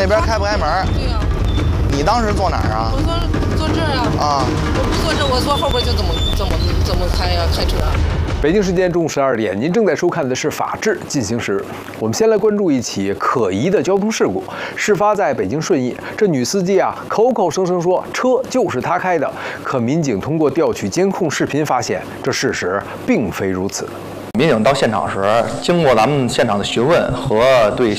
那边开不开门？ 对呀。 你当时坐哪儿啊？ 我坐这儿啊。啊。我不坐这，我坐后边就怎么开呀？开车。 北京时间中午12点，您正在收看的是《法治进行时》。我们先来关注一起可疑的交通事故，事发在北京顺义。这女司机啊，口口声声说车就是她开的，可民警通过调取监控视频发现，这事实并非如此。 民警到现场时，经过咱们现场的询问和对